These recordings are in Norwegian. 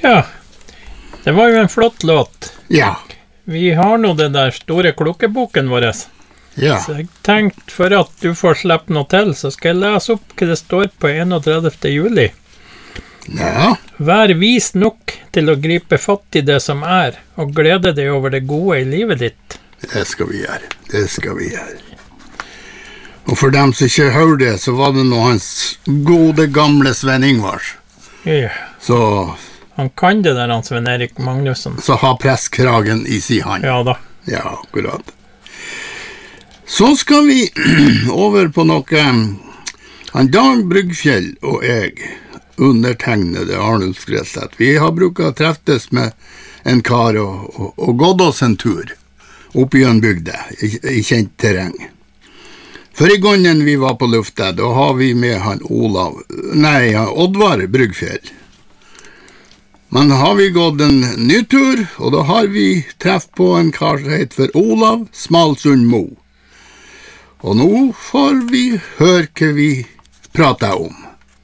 Ja, det var jo en flott låt. Ja. Vi har nå den der store klokkeboken vår. Ja. Så jeg tenkte for at du får slippe noe til, så skal jeg lese opp hva det står på 31. juli. Ja. Vær vis nok til å gripe fatt i det som er, og glede deg over det gode i livet ditt. Det skal vi gjøre. Det skal vi gjøre. Og for dem som ikke hører det, så var det nå hans gode gamle Sven Ingvars. Ja. Så Han kan det der, han Sven Erik Magnussen. Så har presskragen i sin hand. Ja da. Ja, akkurat. Så skal vi over på noe. Han Dag Bryggfjell og jeg, undertegnede Arnulf Skreseth, vi har brukt å treftes med en kar og gått oss en tur opp i en bygde, i kjent terreng. For i gangen vi var på lufta, da har vi med han Oddvar Bryggfjell. Men har vi gått en ny tur, og da har vi treffet på en kar som heter for Olav Smalsund Mo. Og nå får vi høre hva vi prater om.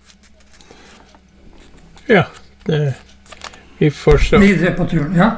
Ja, vi får se. Videre på turen, ja.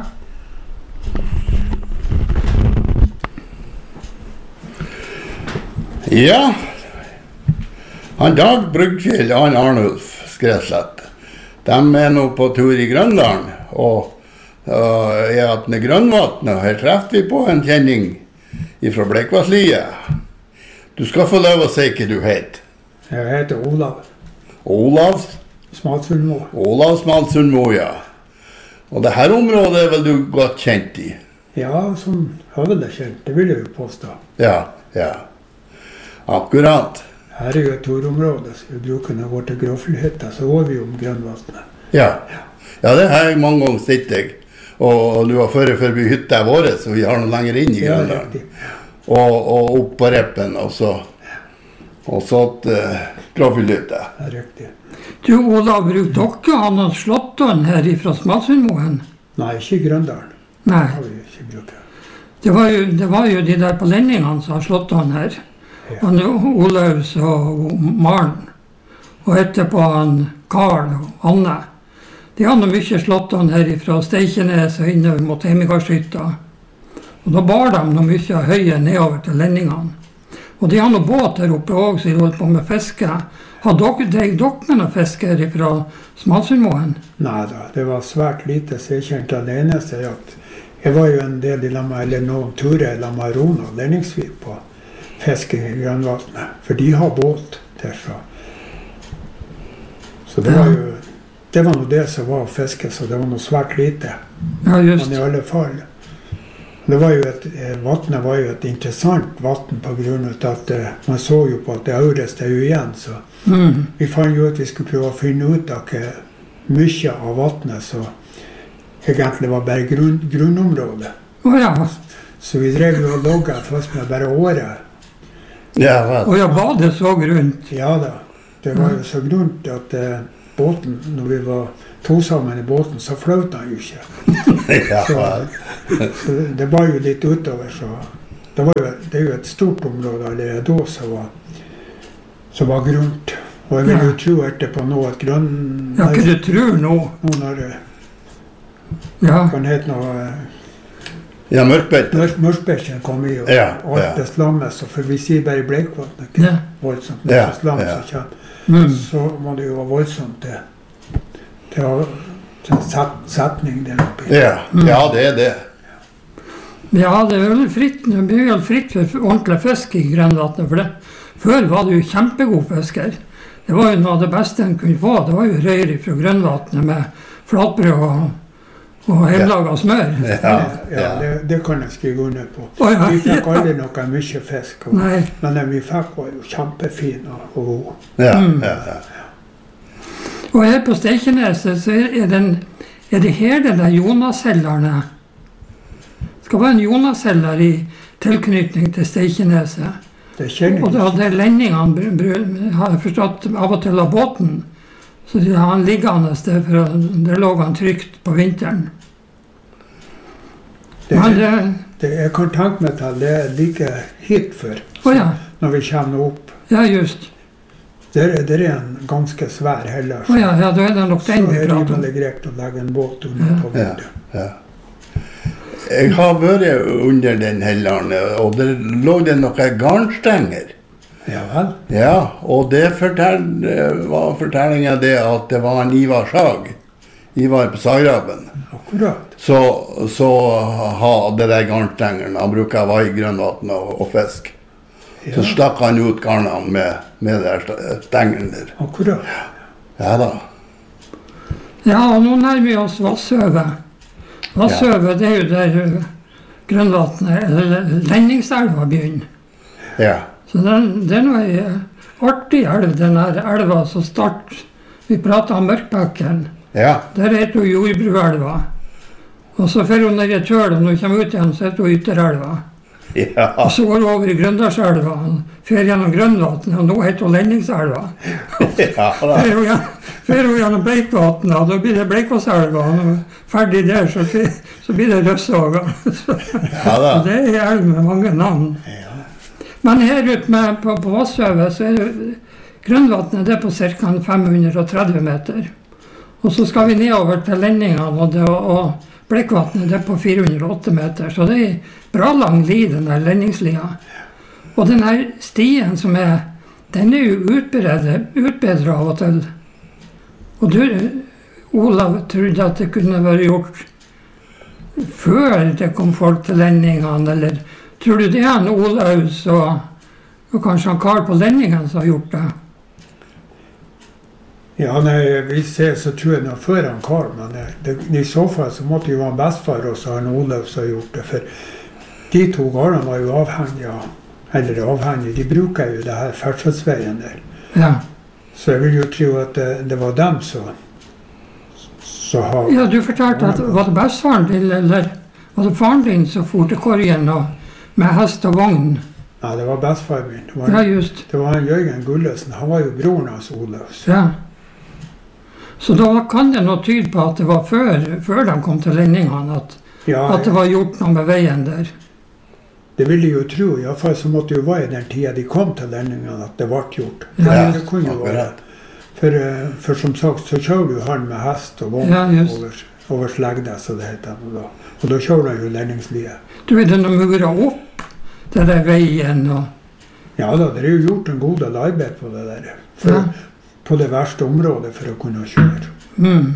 Ja, han Dag Bryggfjell og han Arnulf Skreseth, de nå på tur i Grønland, og jeg har hatt med Grønvatn, og her treffer vi på en kjenning fra Bleikvasslie. Du skal få lov å si hva du heter. Jeg heter Olav. Olav? Smalsundmo. Olav Smalsundmo, ja. Og det her området er vel du godt kjent i? Ja, som høvelig kjent, det vil jeg jo påstå. Ja, ja. Akkurat. Her er jo et turområde, så vi bruker når vi går til Gråfjellhytta, så går vi om Grønvatnet. Ja. Ja, det har jeg mange ganger sett deg. Og du har ført forbi hytta vår, så vi har noe lenger inn i Grønland. Ja, og opp på Reppen, og så til Gråfjellhytta. Det er riktig. Du, Olav, brukte dere han og slåttånd her fra Smalsundmoen? Nei, ikke i Grøndalen. Nei. Det har vi ikke brukt. Det var jo de der på Lenningene som har slåttånd her. Ja. Han Olaus og Maren, og etterpå han Karl og Anne. De hadde mye slåttånd her fra Steikenes og innover mot Heimigardshytta. Og da bar de noe mye av høyet nedover til Lenningene. Og de hadde noe båt her oppe også, så de holdt på med fiske. Hadde dere med noe fiske her fra Smalsundmoen? Nei da, det var svært lite, så jeg kjente det eneste at jeg var jo en del i lamma, eller noen turer i lamma Rona og Lenningsvik på fisking i Grønvatnet, for de har båt der, så det var jo, det var noe det som var å fiske, så det var noe svært lite. Ja, just. Men i alle fall, det var jo vattnet var jo et interessant vatten på grunn av at man så jo på at det øres det jo igjen, så vi fant jo at vi skulle prøve å finne ut av hva mye av vattnet så egentlig var bare grunnområdet. Ja. Så vi drev jo og logget først med bare året. Ja, vel. Og jeg var det så grunt. Ja da, det var jo så grunt at båten, når vi var to sammen i båten, så fløt han jo ikke. Ja, så det var jo litt utover, så det er jo et stort område allerede da som var grunt. Og jeg vil jo tro etterpå nå at Ja, hva du tror nå? Nå når Ja. kan hete noe Ja, mørkbeite. Mørkbekken kom i, og alt det slammet, så for vi sier bare Bleikvatn, ikke Ja. voldsomt, men så slam som kommer, så må det jo være voldsomt til setning der oppe. Ja, det er det. Ja, det er vel fritt, det blir vel fritt for ordentlig fisk i Grønvatnet, for det. Før var det jo kjempegod fisker. Det var jo noe av det beste en kunne få, det var jo røyr fra Grønvatnet med flatbrød og hjemmelaget smør. Ja, det kan jeg skrive under på. Ja. Vi fikk aldri noe mye fisk, men den vi fikk var jo kjempefin og god. Ja. Og her på Steikeneset så er det her den der Jonas-hellerne. Det skal være en Jonas-heller i tilknytning til Steikeneset. Det kjenner Og da hadde Lenningene, har jeg forstått, av og til av båten. Så de har han liggende der, for der lå han trygt på vinteren. Jeg kan tenke meg til det er like hit for, ja. når vi kommer opp. Ja, just. Det er en ganske svær heller. Ja, da er det nok den vi prater om. Så er det greit å legge en båt under på vidden. Ja. Jeg har vært under den helleren, og det lå det noen garnstenger. Ja vel? Ja, og det var fortellingen det at det var en Ivar Sag. Ivar på Sagraben. Akkurat. Så hadde de garnstengene. Han bruker vai, grønnvann og fisk. Ja. Så stakk han ut garnene med de stengene der. Akkurat. Ja da. Ja, og nå nærmer vi oss Vassøvet. Vassøvet, det er jo der grønnvannet, eller Lenningselva begynner. Ja. Så det er noe artig elv, den her elva som starter. Vi prater om Mørkbekken. Ja. Der heter hun Jordbruelva. Og så fer hun ned i tøl, og når hun kommer ut igjen, så heter hun Ytterelva. Ja. Og så går hun over i Grøndalselva, fer gjennom Grønnvatnet, og nå heter hun Lenningselva. Ja da. Fer hun gjennom Bleikvatnet, og da blir det Bleikvatselva, og ferdig der, så blir det Røssåga. Ja da. Det er elv med mange navn. Ja. Men her ute på Vassøvet, så er det Grønnvatnet det er på ca. 530 meter. Og så skal vi nedover til Lendingene, og Bleikvatnet det er på 408 meter. Så det er bra lang li, den der Lenningslia. Og den her stien som den er jo utbedret av og til. Og du, Olav, trodde at det kunne være gjort før det kom folk til Lendingene, eller tror du det er en Olaus og kanskje en Karl på Lendingen som har gjort det? Ja, hvis jeg så tror jeg noe før han Karl, men i så fall så måtte jo han bestefar også ha en Olaus som har gjort det, for de to gårdene var jo avhengige, de bruker jo det her ferdselsveien der. Ja. Så jeg vil jo tro at det var dem som har... Ja, du fortalte at var det bestefaren din, eller var det faren din som for til Korgen med hest og vogn? Ja, det var bestefar min. Ja, just. Det var han Jørgen Gullesen, han var jo broren hans Olaus. Ja. Så da kan det noe tyde på at det var før de kom til Lendingene, at det var gjort noe med veien der. Det vil jeg jo tro, i hvert fall så måtte det jo være i den tiden de kom til Lendingene at det ble gjort. Ja, det kunne jo være. For som sagt, så kjører jo han med hest og vogn over slegda, så det heter han. Og da kjører han jo Lenningslie. Du, er det noe muret opp, det der veien og... Ja da, det er jo gjort en god del arbeid på det der. På det verste området for å kunne kjøre. Mm.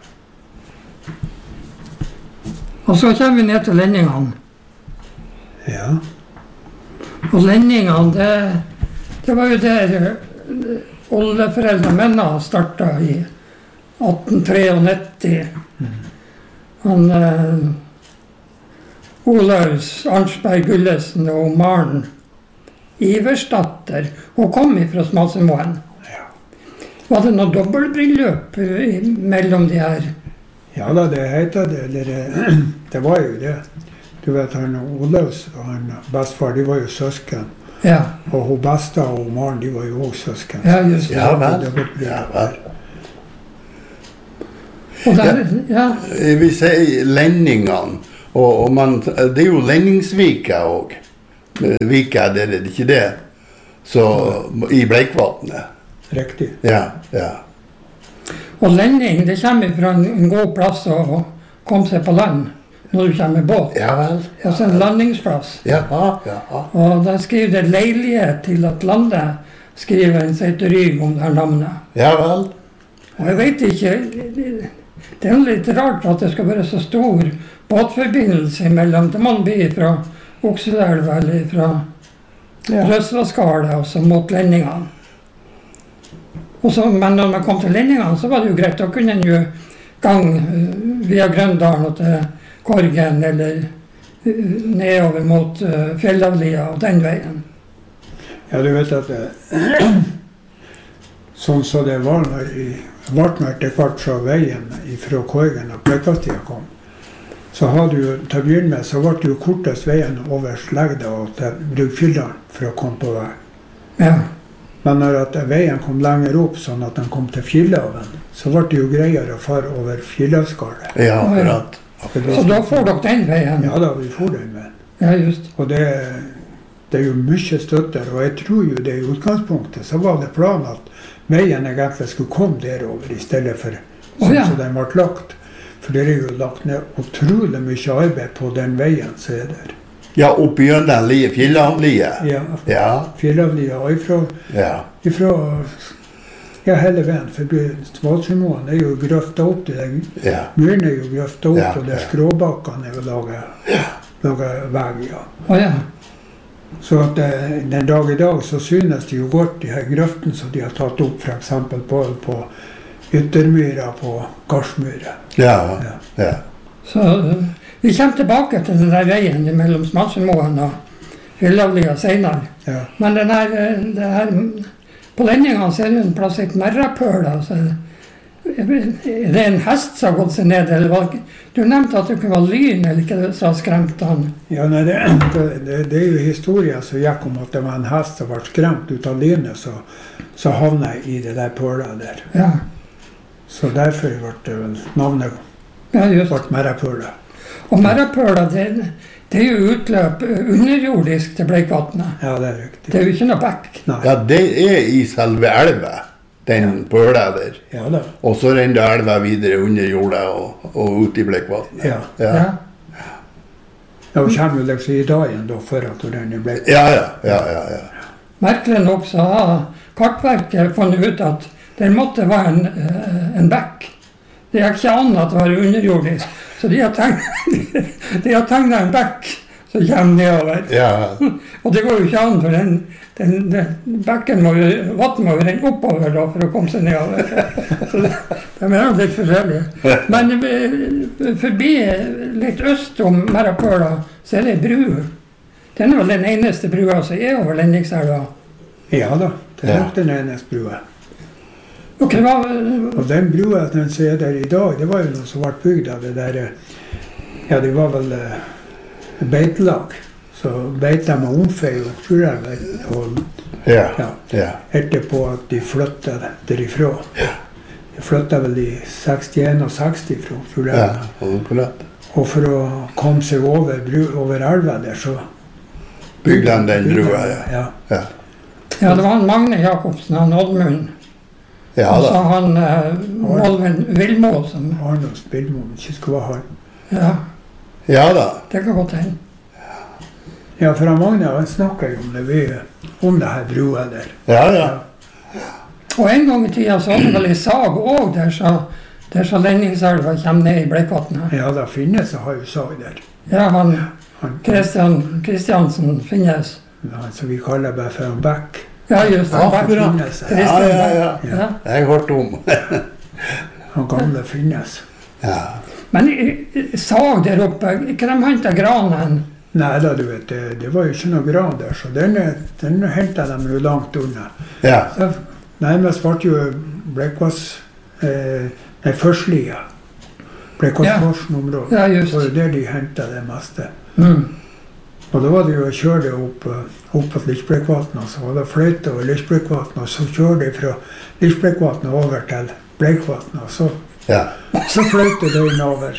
Og så kommer vi ned til Lendingene. Ja. Og Lendingene, det var jo der oldeforeldre mennene startet i 1893. Han Olaus Arnsberg Gullesen og Maren Iversdatter, hun kom fra Smalsemoen. Var det noe dobbeltbryllup mellom de her? Ja da, det heter det. Det var jo det. Du vet, han Olaus og han bestefar, de var jo søsken. Ja. Og hun Besta og Maren, de var jo også søsken. Ja, just det. Ja vel. Og der, ja. Vi sier Lendingene, det er jo Lenningsvika også. Vika, det er ikke det. Så i Bleikvatnet. Riktig. Ja. Og Lending, det kommer fra en god plass å komme seg på land når du kommer med båt. Ja vel. Altså en landingsplass. Ja. Og da skriver det leilighet til at landet, skriver en seg til Ryg om det her navnet. Ja vel. Og jeg vet ikke, det er jo litt rart at det skal være så stor båtforbindelse mellom det man blir fra Okselelva eller fra Røsvaskalet og så mot Lendingene. Men når man kom til Lendingene, så var det jo greit. Da kunne en jo gang via Grøndalen og til Korgen, eller nedover mot Fjellavlia og den veien. Ja, du vet at sånn så det var når det kvart fra veien fra Korgen og Bleikvattia kom, så hadde jo, til å begynne med, så ble det jo kortest veien over Slegda og til Brugfylldalen for å komme på vei. Ja. Men når at veien kom lenger opp, sånn at den kom til Fjellavn, så ble det jo greiere å fare over Fjellavskalet. Ja, akkurat. Så da får dere den veien? Ja da, vi får den veien. Ja, just. Og det det er jo mye støtter, og jeg tror jo det i utgangspunktet, så var det planen at veien egentlig skulle komme derover, i stedet for sånn som den ble lagt. For det er jo lagt ned utrolig mye arbeid på den veien som er der. Ja, oppi den fjellavliet. Ja, fjellavliet, og ifra hele veien, for Svalsundmoen er jo grøfta opp til den. Myren er jo grøfta opp, og det skråbakkene er jo laget vei, Så at den dag i dag så synes det jo godt de her grøftene som de har tatt opp, for eksempel på Yttermyra, på Garsmyra. Så vi kommer tilbake til den der veien mellom Smalsundmoen og Fjellavlia senere. Men det her på Lendingene så er det en plass et merrapøl, altså. Er det en hest som har gått seg ned, eller du nevnte at det kunne være lyn, eller ikke det som skremte han? Ja, nei, det er jo historien som gikk om at det var en hest som ble skremt ut av lynet, så havnet jeg i det der pølet der. Så derfor ble det vel navnet ble merrapølet. Og merrapølet, det er jo utløp underjordisk til Bleikvatnet. Ja, det er riktig. Det er jo ikke noe bekk. Ja, det er i selve elvet. Den pøla der. Ja da. Og så renner elva videre under jorda og ut i Bleikvatnet. Ja, og kommer jo liksom i dagen da, for at du renner i Bleikvatnet. Ja. Merkelig nok så har kartverket funnet ut at det måtte være en bekk. Det er ikke annet at det var underjordisk. Så de har tegnet en bekk som kommer nedover. Og det går jo ikke an, for den bekken vatten må jo renne oppover da, for å komme seg nedover. Så de er litt forskjellige. Men forbi litt øst om Merrapøla, så er det bru. Den er vel den eneste brua som er over Lendingselva. Ja da, det er nok den eneste brua. Og den brua den som er der i dag, det var jo noe som ble bygd av det der, det var vel beitelag, så beitet med omfei og tror jeg, etterpå at de flyttet derifra. De flyttet vel i 61 og 60 fra, tror jeg. Og for å komme seg over elva der, så bygde han den brua, Ja, det var han Magne Jakobsen, han Oddmund. Og så han Olven Vilmo som... Arnolds Vilmo, ikke skulle være han. Ja da. Det kan godt hende. Ja, for han Magne, han snakket jo om det her brua der. Ja. Og en gang i tiden så hadde vel en sag også der så Lendingselva kommer ned i Bleikvatnet. Ja, da finnes det har jo sag der. Ja, han Kristiansen finnes. Han som vi kaller bare for en bekk. Ja, just det. Ja. Jeg har hørt om. Han gamle finnes. Men sag der oppe, ikke de hentet granen? Nei da, du vet, det var jo ikke noe gran der, så den hentet de jo langt unna. Nærmest ble jo Bleikvass, Førslia, Bleikvassforsen-området. Ja, just. Det var jo der de hentet det meste. Og da var det jo å kjøre det opp på Lichbrekkvatnet, så var det fløyte over Lichbrekkvatnet, og så kjøre det fra Lichbrekkvatnet over til Bleikvatnet, og så fløyte det innover.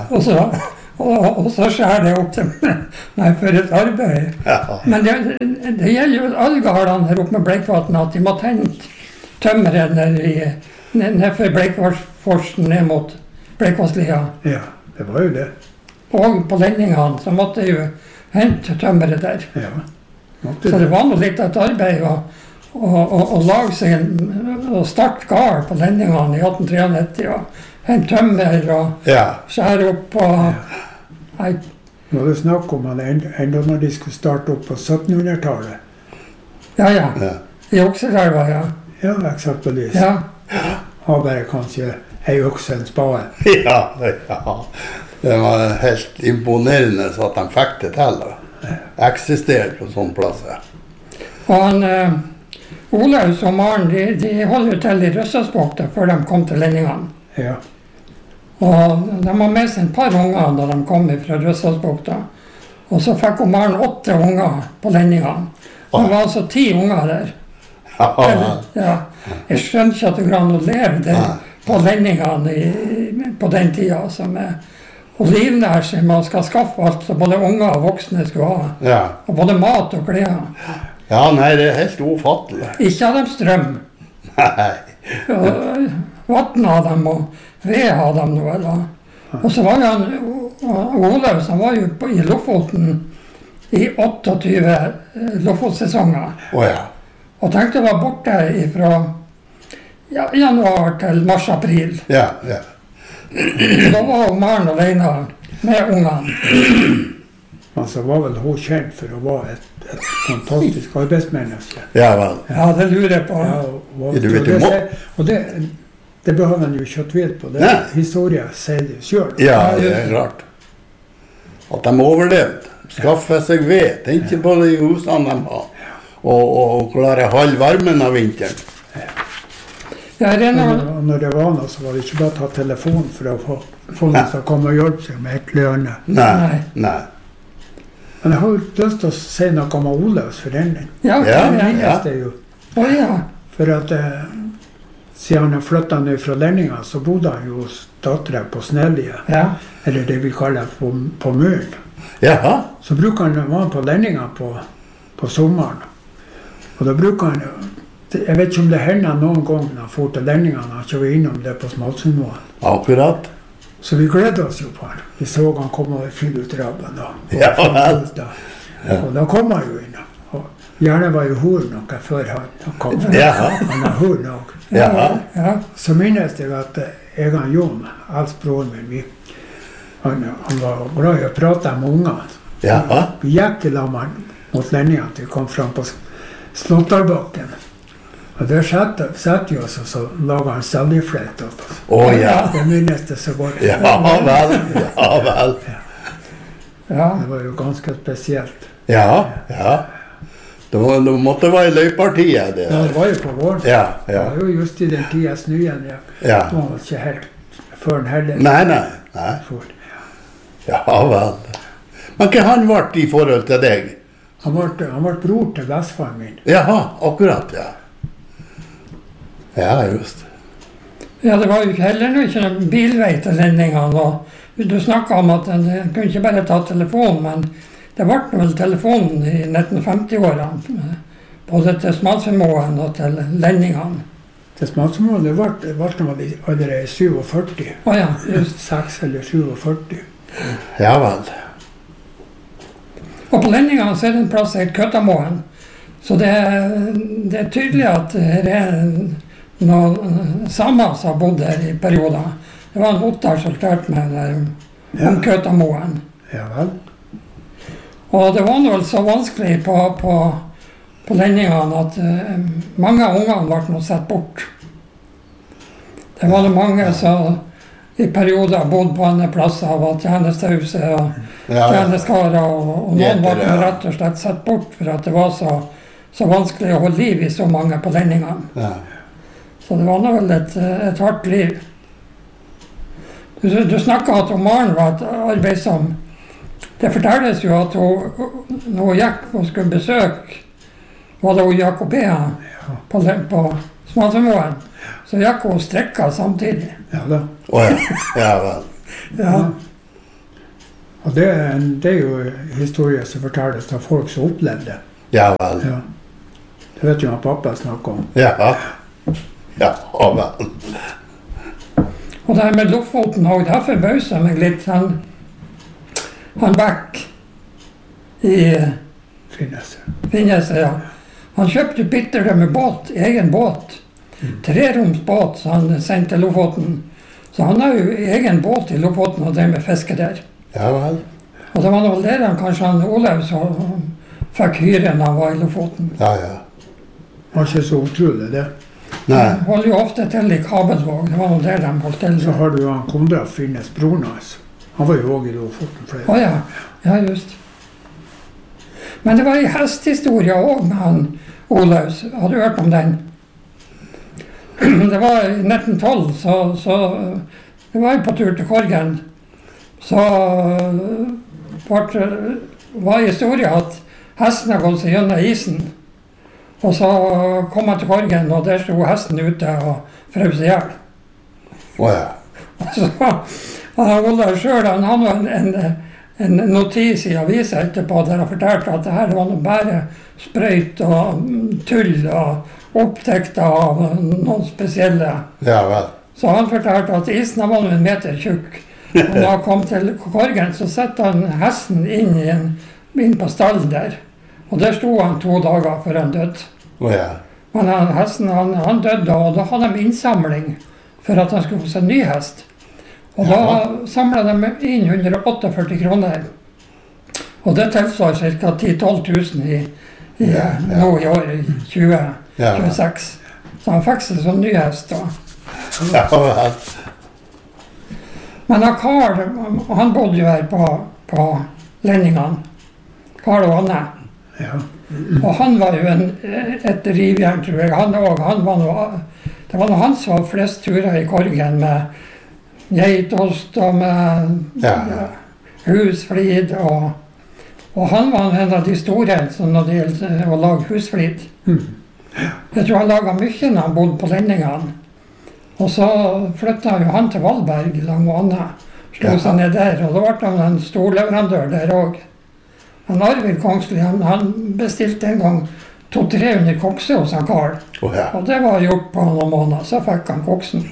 Og så skjer det opp til for et arbeid. Men det gjelder jo allgardene her oppe med Bleikvatnet, at de måtte hente tømmeret ned for Bleikvassforsen ned mot Bleikvasslia. Ja, det var jo det. Og på Lendingene, så måtte de jo hente tømmeret der. Så det var noe litt et arbeid å lage seg og starte gard på Lendingene i 1893 og hente tømmer og skjære opp og Nå er det snakk om at enda når de skulle starte opp på 1700-tallet. Ja. I Okselelva, Ja, eksempelvis. Har bare kanskje ei økse en spade. Ja. Det var helt imponerende så at de fikk det til å eksistere på sånne plasser. Og han Olaus og Maren, de holder jo til i Røssasbukta før de kom til Lendingene. Ja. Og de var med seg et par unger da de kom fra Røssasbukta. Og så fikk Maren 8 unger på Lendingene. Det var altså 10 unger der. Jeg skjønner ikke at det går an å leve der på Lendingene på den tiden som og livnære seg med å skal skaffe alt som både unger og voksne skulle ha. Ja. Og både mat og klær. Ja, nei, det er helt ufattelig. Ikke hadde de strøm. Nei. Vatten hadde de, og ved hadde de nå, eller. Og så var han, Olaus, han var jo i Lofoten i 28 Lofotsesonger. Åja. Og tenkte å være borte fra januar til mars-april. Ja, ja. Da var Maren alene med ungene. Altså var vel hun kjent for å være et fantastisk arbeidsmenneske. Ja vel. Ja, det lurer jeg på. Ja, og det behøver han jo ikke å tvile på. Det er historien sier det selv. Ja, det er klart. At de overlevde. Skaffe seg ved. Tenk på de husene de har. Og klare halv varmen av vinteren. Ja, og når det var noe, så var det ikke bare å ta telefonen for å få noen som kom og hjelpe seg med et eller annet. Nei, nei. Men jeg har jo lyst til å si noe om Olaus for den. Ja, det jo. Ja. For at siden han flyttet ned fra Lenninga, så bodde han jo hos datteren på Snellige. Ja. Eller det vi kaller på Møren. Jaha. Så bruker han være på Lenninga på sommeren. Og da bruker han jo, jeg vet ikke om det hender noen gang når han får til Lenninga, når han ikke var innom det på Smalsundsmoen. Akkurat. Så vi gledet oss jo på han. Vi så han komme og fylle ut rabben da. Ja, vel. Og da kom han jo inn. Og gjerne var jo hår noe før han kom. Jaha. Han har hår nok. Jaha. Ja. Så minnes jeg at jeg og Jon, eldstebroren min, han var glad i å prate med ungene. Jaha. Vi gikk i lag mot Lenninga til vi kom frem på Slottarbakken. Og der satt vi oss, og så laget han seljefløyt opp oss. Ja. Det minnes det så godt. Ja vel. Ja vel. Ja. Det var jo ganske spesielt. Ja, ja. Det måtte være i løypartiet, det. Ja, det var jo på våren. Ja, Det ja. var jo just i den tida snøen gikk. Ja. Det var ikke helt før den heller. Nei. Ja vel. Men hva han ble i forhold til deg? Han ble bror til bestefaren min. Jaha, akkurat, ja. Ja, just. Ja, det var jo heller ikke noen bilvei til Lenningene. Og du snakket om at en kunne ikke bare ta telefonen, men det ble vel telefonen i 1950-årene. Både til Smalsundsmoen og til Lenningene. Til Smalsundsmoen det ble allerede i 47. Ja, just. 6 eller 47. Ja vel. Og på Lenningene så er det en plass som heter Køttamoen. Så det er tydelig at det er noen samer som har bodd her i perioder. Det var en Ottar som klarte meg om Køttamoen. Ja vel. Og det var noe så vanskelig på Lenningene at mange av ungene ble nå sett bort. Det var det mange som i perioder bodde på andre plasser av tjenestehuset og tjenesteskarer, og noen ble rett og slett sett bort for at det var så vanskelig å holde liv i så mange på Lenningene. Ja. Så det var nå vel et hardt liv. Du snakket om Maren var et arbeidsom. Det fortelles jo at når hun gikk og skulle besøke, var det hun Jakobea på Smalsundsmoen, så gikk hun og strekka samtidig. Ja da. Ja vel. Ja. Og det er jo historier som fortelles av folk som opplevde det. Ja vel. Ja. Det vet jo hva pappa snakker om. Ja vel. Og det her med Lofoten også, det forbauset meg litt. Han Beck i Finnes, ja. Han kjøpte bitter med båt, egen båt. 3-roms båt, så han sendte til Lofoten. Så han har jo egen båt i Lofoten og drev med fiske der. Ja vel. Og det var vel der kanskje han Olaus fikk hyre når han var i Lofoten. Ja. Det var ikke så utrolig det. Nei. Han holdt jo ofte til i Kabelvåg, det var noe der de holdt til. Så har du jo han Konrad Finnes, broren hans. Han var jo også i Lofoten flere. Ja, just. Men det var en hesthistorie også med han Olaus. Har du hørt om den? Det var i 1912, så det var jeg på tur til Korgen. Så var historien at hesten har gått seg gjennom isen. Og så kom han til Korgen, og der stod hesten ute og frøs i hjel. Ola selv, han hadde en notis i avisen etterpå der han fortalte at det her var noe bare sprøyt og tull og opptekter av noen spesielle. Ja vel. Så han fortalte at isen var noen meter tjukk. Og da han kom til Korgen, så satte han hesten inn på stallen der. Og der sto han 2 dager før han døde. Ja. Men hesten han døde, og da hadde de innsamling for at han skulle få seg en ny hest. Og da samlet de inn 148 kroner. Og det tilsvar ca. 10-12 000 nå i år, i 2026. Så han fikk seg sånn ny hest da. Ja vel. Men Karl, han bodde jo her på Lenningene. Karl og Anne. Ja. Og han var jo et rivjern, tror jeg. Det var han som var flest turer i Korgen med geitost og med husflid. Og han var en av de store når det gjelder å lage husflid. Jeg tror han laget mye når han bodde på Lenningene. Og så flyttet jo han til Valberg lang og Anne. Slo seg ned der, og da ble han en storleverandør der også. Arvid Kongsli, han bestilte en gang 200-300 kokser hos han Karl. Og det var gjort på noen måneder, så fikk han koksen.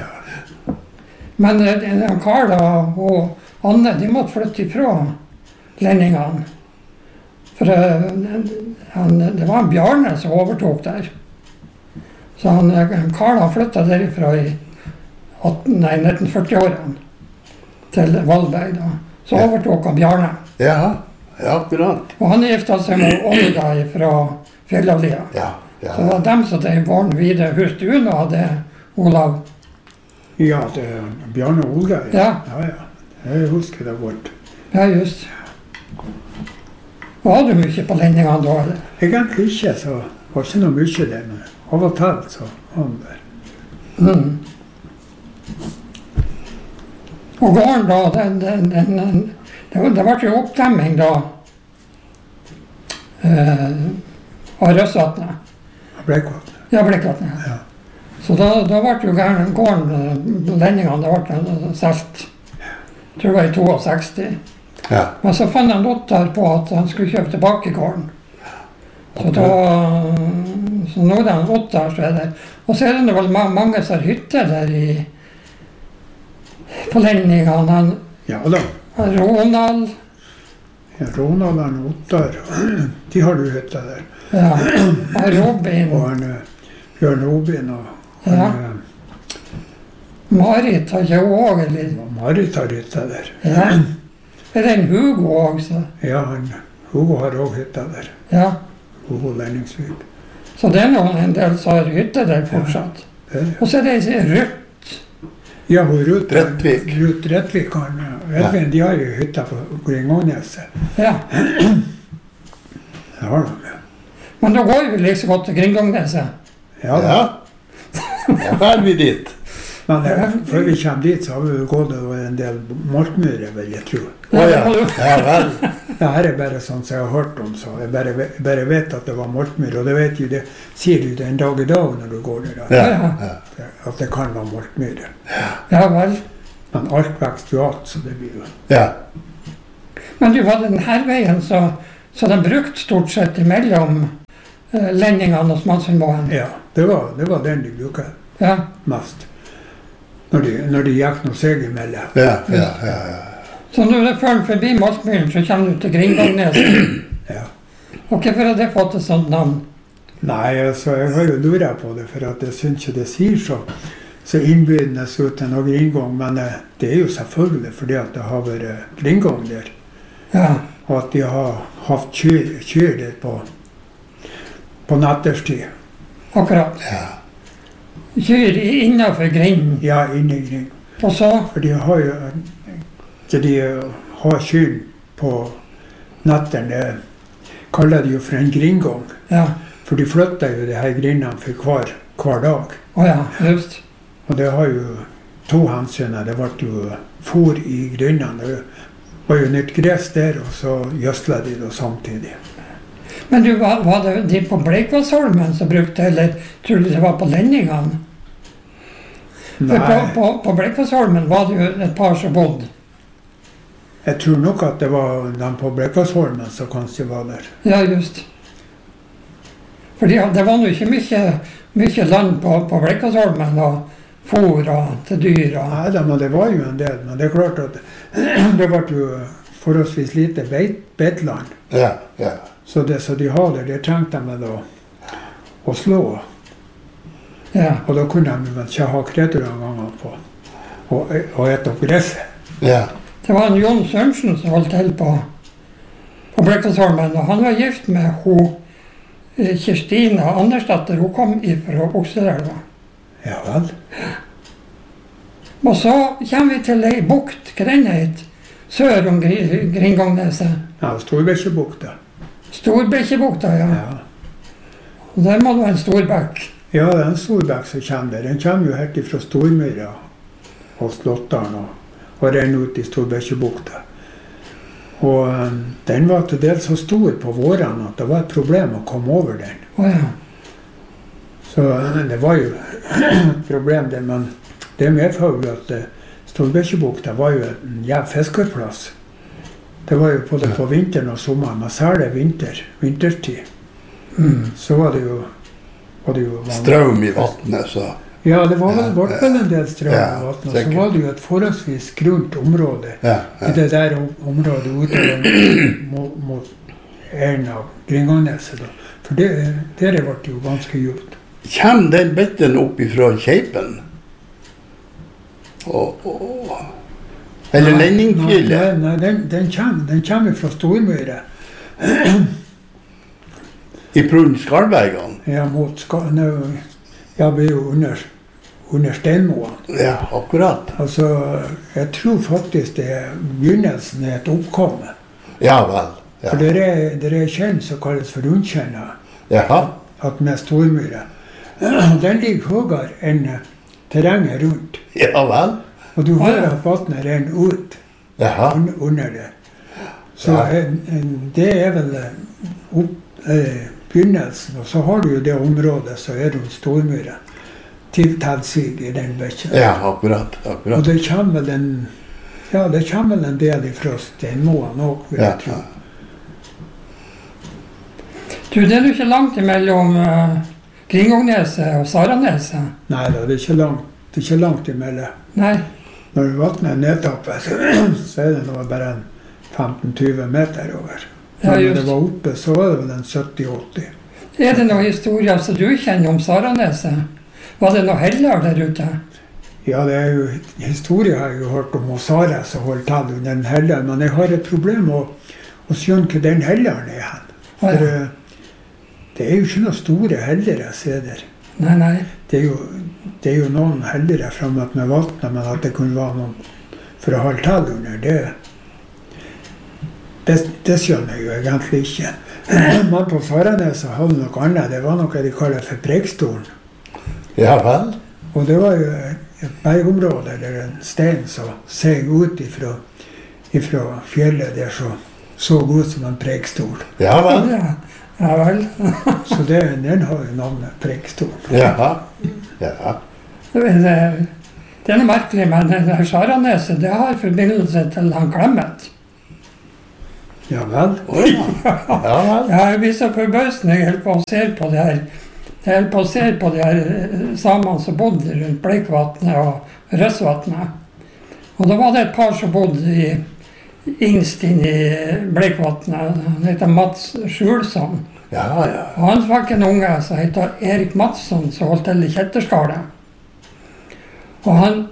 Men Karl og Anne, de måtte flytte ifra Lenningene. For det var en Bjarne som overtok der. Så Karl har flyttet derifra i 1940-årene til Valberg da. Så overtok han Bjarne. Ja, akkurat. Og han giftet seg med Olga fra Fjellavlia. Så det var dem som drev gården videre. Husker du nå det, Olav? Ja, det Bjarne og Olga. Ja. Jeg husker det godt. Ja, just. Var du mye på Lenningene da, eller? Egentlig ikke, så var ikke noe mye der, men av og til så var han der. Og gården da, det ble jo oppdemming da, av Røsvatnet. Blekkvatnet. Ja, Blekkvatnet. Ja. Så da ble jo gården, Lenningene, det ble selt. Jeg tror det var i 62. Ja. Men så fant han Ottar på at han skulle kjøpe tilbake gården. Så nå er det en Ottar som er der. Og så er det vel mange som har hytter der på Lenningene. Ja da. Ronald. Ja, Ronald og Ottar, de har du hytta der. Ja, og Robin. Og Bjørn Robin og Marit har ikke også, eller? Marit har hytta der. Ja. Er det en Hugo også? Ja, Hugo har også hytta der. Ja. Hugo Lenningsvik. Så det er en del som har hytte der fortsatt. Ja, og så er det Ruth. Ja, Ruth Rettvik. Ruth Rettvik, Edvin, de har jo hytta på Gringåneset. Ja. Det har de, ja. Men da går vi like så godt til Gringåneset. Ja, da er vi dit. Men før vi kommer dit, så har vi jo gått over en del maltmyrer, vil jeg tro. Ja vel. Det her er bare sånn som jeg har hørt om, så jeg bare vet at det var maltmyr, og det vet jo det, sier du det en dag i dag når du går der, at det kan være maltmyr. Ja vel. Men alt vekst jo alt, så det blir jo... Ja. Men du, var det denne veien, så de brukte stort sett imellom Lenningene og Smalsundmoen? Ja, det var den de bruker mest. Når de gikk noe seg imellom. Ja. Så når du følger forbi Maltmyren, så kommer du til Gringåneset? Ja. Og hvorfor har det fått et sånt navn? Nei, altså, jeg har jo luret på det, for at jeg synes ikke det sier så innbydende ut til noe gringång, men det er jo selvfølgelig fordi at det har vært gringång der. Ja. Og at de har hatt kyr der på natterstid. Akkurat. Ja. Kyr innenfor grinden? Ja, inne i grinden. Og så? For de har jo kyr på natterne, kaller de jo for en gringång. Ja. For de flytter jo de her grindene for hver dag. Ja, just. Og det har jo to hensyn. Det ble jo fôr i grindene. Det var jo nytt gress der, og så gjødslet de det samtidig. Men du, var det de på Bleikvassholmen som brukte, eller tror du det var på Lenningene? På Bleikvassholmen var det jo et par som bodde. Jeg tror nok at det var de på Bleikvassholmen som kanskje var der. Ja, just. Fordi det var jo ikke mye land på Bleikvassholmen og fôr og til dyr. Nei da, men det var jo en del. Men det er klart at det var jo forholdsvis lite beitland. Ja, ja. Så det de hadde, det trengte de vel å slå. Ja. Og da kunne de vel ikke ha kreaturene ganger på og ete opp gresset. Ja. Det var en Jon Sørensen som holdt til på Bleikvassholmen, og han var gift med Kirstina Andersdatter. Hun kom fra Okselelva. Ja vel. Og så kommer vi til ei bukt, Greinheit, sør om Gringongneset. Ja, Storbekkjebukta. Storbekkjebukta, ja. Og der må det være en stor bekk. Ja, det er en stor bekk som kommer der. Den kommer jo helt fra Stormyra og Slåttdalen og renner ut i Storbekkjebukta. Og den var til dels så stor på våren at det var et problem å komme over den. Ja. Så det var jo et problem det, men det medfører jo at Storbekkjebukta var jo en jævlig fiskerplass. Det var jo både på vinteren og sommeren, men særlig vintertid. Så var det jo Strøm i vattnet, så. Ja, det var vel en del strøm i vattnet. Så var det jo et forholdsvis grunt område i det der området ute mot en av Gringongneset. For der ble det jo ganske djupt. Kommer den betten opp ifra Kjeipen? Eller Lenningfjellet? Nei, den kommer fra Stormyre. I prunn Skarbergene? Ja, jeg blir jo under Steinmoen. Ja, akkurat. Altså, jeg tror faktisk det er begynnelsen er et oppkomme. Ja vel. Ja. For det er kjent som kalles for rundkjenna. Jaha. At med Stormyre. Den ligger høyere enn terrenget rundt. Ja vel. Og du hører at vattnet renner ut under det. Så det er vel begynnelsen, og så har du jo det området som er rundt Stormyre til Telsig i den bekken. Ja, akkurat. Og det kommer vel en del fra Steinmoen også, vil jeg tro. Du, det er jo ikke langt imellom Gringongneset og Saraneset. Nei da, det er ikke langt imellom. Nei. Når vattnet er nedtappet, så er det nå bare 15-20 meter over. Ja, når det var oppe, så var det vel en 70-80. Er det noen historier som du kjenner om Saraneset? Var det noe heller der ute? Ja, det er jo historier jeg har jo hørt om Sara som holdt til under den heller, men jeg har et problem å skjønne hva den helleren er hen. For det er jo ikke noen store heller jeg ser der. Nei. Det er jo noen hellere fremme med vattnet, men at det kunne være noen for å holde til under det skjønner jeg jo egentlig ikke. Men på Saraneset hadde noe annet. Det var noe de kaller for Preikestolen. Ja vel. Og det var jo et bergområde eller en stein som seg ut ifra fjellet der så ut som en Preikestol. Ja vel. Ja vel. Så den har jo navnet Preikestol. Ja. Det er noe merkelig, men det Saraneset, det har forbindelse til han Clemet. Ja vel. Ja vel. Jeg blir så forbausende når jeg holder på å se på det her. Jeg holder på å se på de her samene som bodde rundt Bleikvatnet og Røsvatnet. Og da var det et par som bodde innst inn i Bleikvatnet. Han heter Mats Skjulsson. Ja. Og han fikk en unge som heter Erik Madsson, som holdt til i Kjetterskalet. Og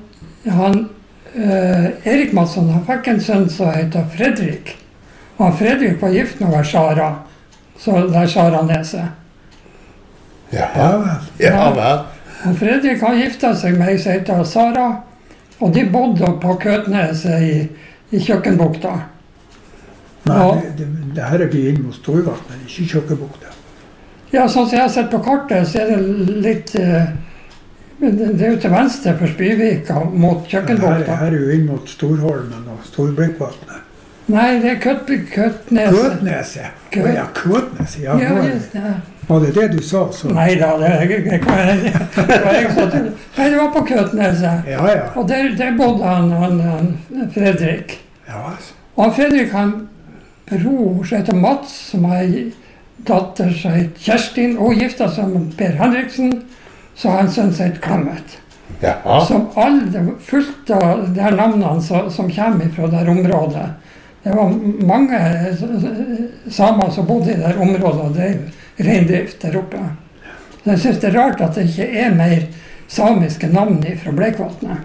Erik Madsson, han fikk en sønn som heter Fredrik. Og Fredrik var gift med Sara, så det er Saraneset. Ja vel. Og Fredrik han gifta seg med ei som heter Sara, og de bodde på Køtneset i Kjøkkenbukta. Nei, det her blir inn mot Storvatnet, ikke Kjøkkenbukta. Ja, sånn som jeg har sett på kartet, så er det litt det er jo til venstre for Spyvika mot Kjøkkenbukta. Her er jo inn mot Storholmen og Storbrekkvatnet. Nei, det er Køtneset. Køtneset? Ja, Køtneset. Ja, just det. Var det du sa? Så? Nei da, det var jeg så til. Nei, det var på Køtneset. Ja, ja. Og der bodde han Fredrik. Ja, altså. Og Fredrik, han bror som heter Mats, som har datter som heter Kjerstin, og gifta seg med Per Henriksen, så har han sønn som heter Klemmet. Ja. Som alle, fullt av de her navnene som kommer fra det her området. Det var mange samer som bodde i det her området og drev reindrift der oppe. Så jeg synes det er rart at det ikke er mer samiske navn fra Bleikvatnet.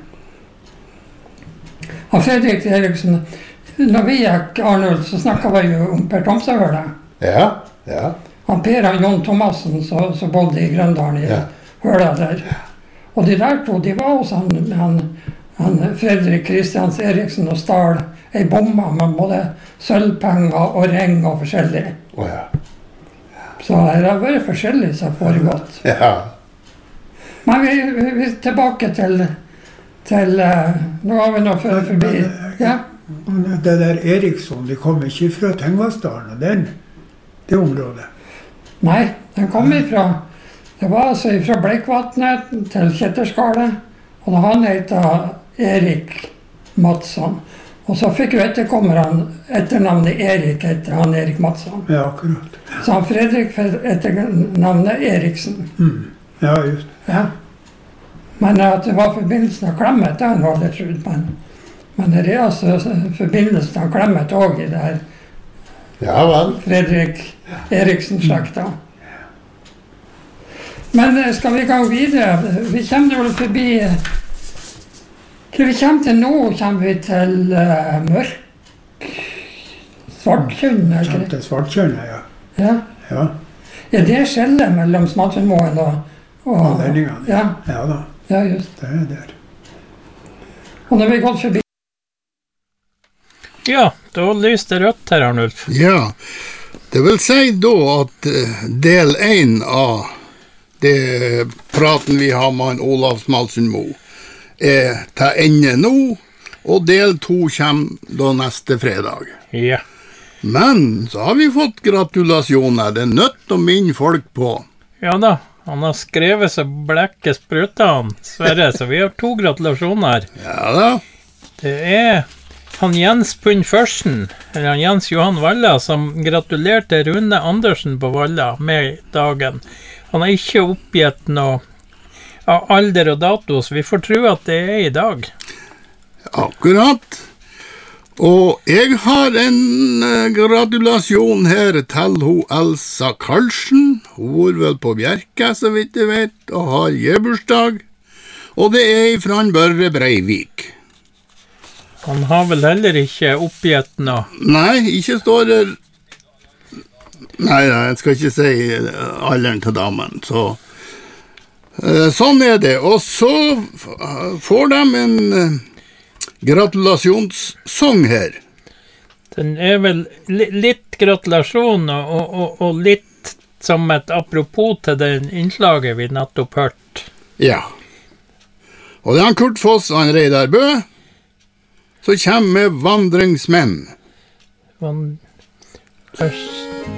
Og Fredrik Eriksen, når vi gikk Arnulf, så snakket vi jo om Per Tomsahøle. Ja, ja. Han Per og Jon Thomassen som bodde i Grøndalen i høla der. Og de der to, de var hos han Fredrik Kristians Eriksen og stal ei bomma med både sølvpenger og ring og forskjellig. Ja. Så det har vært forskjellig som har foregått. Ja. Men vi tilbake til nå har vi nå forbi. Ja. Det der Eriksson, de kom ikke fra Tengvassdalen og det området? Nei, den kom ifra, det var altså fra Bleikvatnet til Kjetterskalet, og da han heter Erik Madsson. Og så fikk jo etterkommerne etternavnet Erik etter han Erik Madsson. Ja, akkurat. Så han Fredrik fikk etternavnet Eriksen. Ja, just. Ja. Men at det var forbindelsen av Klemmet, det var det trodd, men det er altså forbindelsen av Klemmet også i det her Ja vel. Fredrik Eriksen-slekta. Men skal vi gå videre? Vi kommer vel forbi Til vi kommer til nå, kommer vi til Mørk Svartkjønn, er Kommer til Svartkjønn, ja. Ja. Ja, Er det skjellet mellom Smatsundmoen og Lenningene. Ja. Ja da, Ja, just. det er der. Og når vi gått forbi Ja, da lyste det rødt her, Arnulf. Ja, det vil si da at del 1 av det praten vi har med Olav Smalsundmo er til ende nå, og del 2 kommer da neste fredag. Ja. Men så har vi fått gratulasjoner, det er nødt å minne folk på. Ja da, han har skrevet så blekket spruter han, Sverre, så vi har 2 gratulasjoner. Ja da. Det er han Jens Pund Førsen, eller han Jens Johan Valla, som gratulerte Rune Andersen på Valla med dagen. Han har ikke oppgitt noe av alder og dato, så vi får tro at det er i dag. Akkurat. Og jeg har en gratulasjon her til hun Elsa Karlsen. Hun bor vel på Bjerke, så vidt jeg vet, og har gebursdag. Og det er fra en Børre Breivik. Han har vel heller ikke oppgitt noe. Nei, ikke står det. Nei, jeg skal ikke si alderen til damen, så sånn er det. Og så får de en gratulasjonssong her. Den er vel litt gratulasjon og litt som et apropos til den innslaget vi nettopp hørt. Ja. Og det er han Kurt Foss og han Reidar Bø, så kommer med vandringsmenn. Først